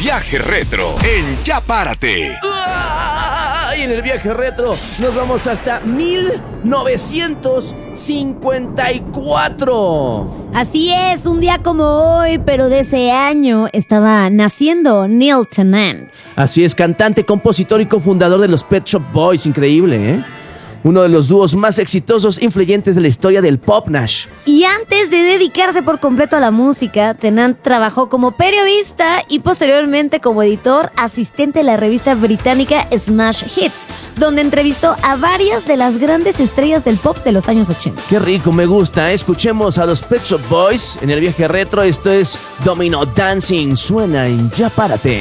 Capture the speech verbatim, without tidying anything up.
viaje retro en Ya Párate. Y en el viaje retro nos vamos hasta mil novecientos cincuenta y cuatro. Así es, un día como hoy, pero de ese año estaba naciendo Neil Tennant. Así es, cantante, compositor y cofundador de los Pet Shop Boys. Increíble, ¿eh? Uno de los dúos más exitosos e influyentes de la historia del pop Nash. Y antes de dedicarse por completo a la música, Tennant trabajó como periodista y posteriormente como editor asistente de la revista británica Smash Hits, donde entrevistó a varias de las grandes estrellas del pop de los años ochenta. Qué rico, me gusta. Escuchemos a los Pet Shop Boys en el viaje retro. Esto es Domino Dancing. Suena en Ya Párate.